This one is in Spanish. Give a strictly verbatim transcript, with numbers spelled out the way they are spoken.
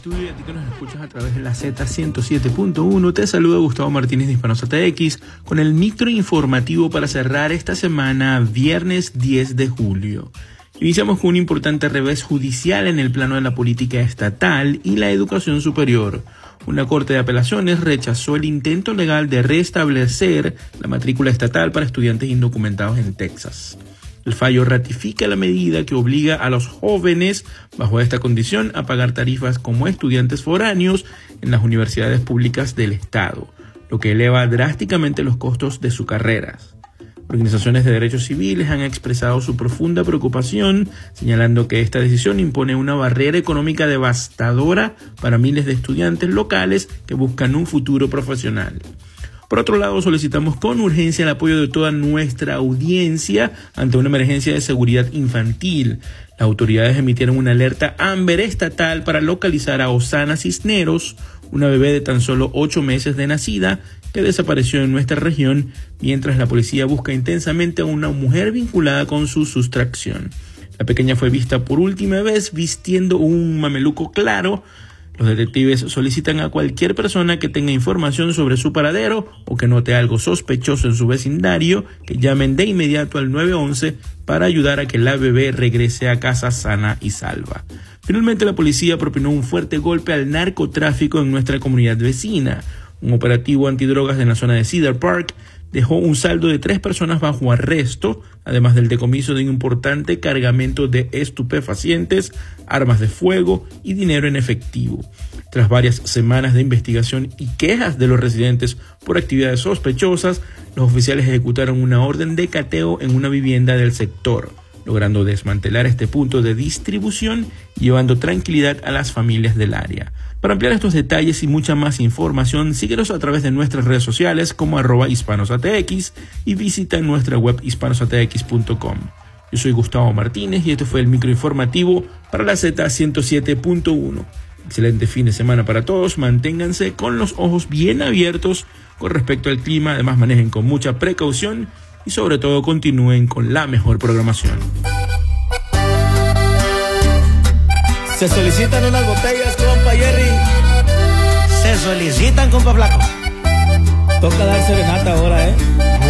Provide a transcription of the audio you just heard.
estudio y a ti que nos escuchas a través de la Z ciento siete punto uno, te saluda Gustavo Martínez de Hispanos A T X con el micro informativo para cerrar esta semana, viernes diez de julio. Iniciamos con un importante revés judicial en el plano de la política estatal y la educación superior. Una corte de apelaciones rechazó el intento legal de restablecer la matrícula estatal para estudiantes indocumentados en Texas. El fallo ratifica la medida que obliga a los jóvenes, bajo esta condición, a pagar tarifas como estudiantes foráneos en las universidades públicas del estado, lo que eleva drásticamente los costos de sus carreras. Organizaciones de derechos civiles han expresado su profunda preocupación, señalando que esta decisión impone una barrera económica devastadora para miles de estudiantes locales que buscan un futuro profesional. Por otro lado, solicitamos con urgencia el apoyo de toda nuestra audiencia ante una emergencia de seguridad infantil. Las autoridades emitieron una alerta Amber estatal para localizar a Osana Cisneros, una bebé de tan solo ocho meses de nacida que desapareció en nuestra región, mientras la policía busca intensamente a una mujer vinculada con su sustracción. La pequeña fue vista por última vez vistiendo un mameluco claro. Los detectives solicitan a cualquier persona que tenga información sobre su paradero o que note algo sospechoso en su vecindario que llamen de inmediato al nueve once para ayudar a que la bebé regrese a casa sana y salva. Finalmente, la policía propinó un fuerte golpe al narcotráfico en nuestra comunidad vecina. Un operativo antidrogas en la zona de Cedar Park dejó un saldo de tres personas bajo arresto, además del decomiso de un importante cargamento de estupefacientes, armas de fuego y dinero en efectivo. Tras varias semanas de investigación y quejas de los residentes por actividades sospechosas, los oficiales ejecutaron una orden de cateo en una vivienda del sector, logrando desmantelar este punto de distribución y llevando tranquilidad a las familias del área. Para ampliar estos detalles y mucha más información, síguenos a través de nuestras redes sociales como arroba hispanosatx y visita nuestra web hispanos a t x punto com. Yo soy Gustavo Martínez y este fue el microinformativo para la Z ciento siete punto uno. Excelente fin de semana para todos, manténganse con los ojos bien abiertos con respecto al clima, además manejen con mucha precaución y sobre todo continúen con la mejor programación. Se solicitan unas botellas, compa Jerry. Se solicitan, compa Flaco. Toca dar serenata ahora, ¿eh?